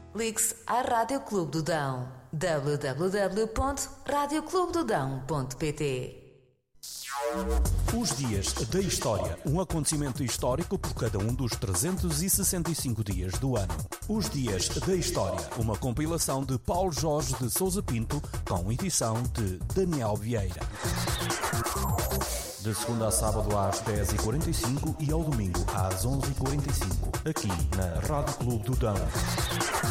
Ligue-se à Rádio Clube do Dão. www.radioclubedodão.pt. Os Dias da História, um acontecimento histórico por cada um dos 365 dias do ano. Os Dias da História, uma compilação de Paulo Jorge de Sousa Pinto, com edição de Daniel Vieira. De segunda a sábado às 10h45 e ao domingo às 11h45, aqui na Rádio Clube do Dão.